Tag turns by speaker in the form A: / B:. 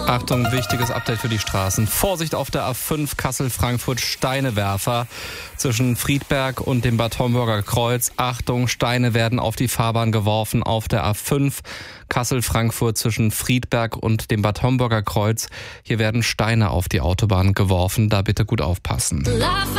A: Achtung, wichtiges Update für die Straßen. Vorsicht auf der A5 Kassel-Frankfurt, Steinewerfer zwischen Friedberg und dem Bad Homburger Kreuz. Achtung, Steine werden auf die Fahrbahn geworfen auf der A5 Kassel-Frankfurt zwischen Friedberg und dem Bad Homburger Kreuz. Hier werden Steine auf die Autobahn geworfen, da bitte gut aufpassen.